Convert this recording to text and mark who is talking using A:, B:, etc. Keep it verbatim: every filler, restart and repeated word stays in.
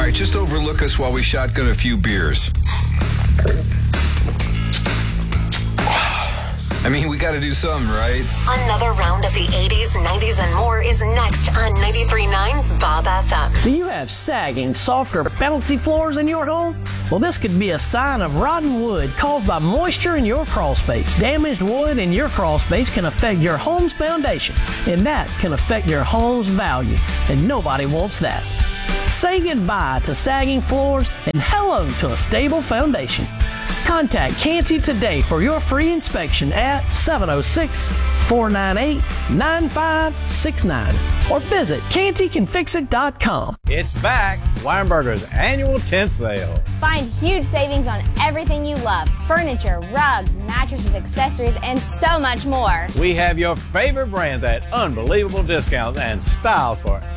A: right, just overlook us while we shotgun a few beers. I mean, we got to do something, right?
B: Another round of the eighties, nineties, and more is next on ninety-three point nine Bob F M.
C: Do you have sagging, soft, or bouncy floors in your home? Well, this could be a sign of rotten wood caused by moisture in your crawl space. Damaged wood in your crawl space can affect your home's foundation, and that can affect your home's value, and nobody wants that. Say goodbye to sagging floors and hello to a stable foundation. Contact Canty today for your free inspection at seven oh six, four nine eight, nine five six nine or visit canty can fix it dot com.
D: It's back, Weinberger's annual tent sale.
E: Find huge savings on everything you love: furniture, rugs, mattresses, accessories, and so much more.
D: We have your favorite brands at unbelievable discounts and styles for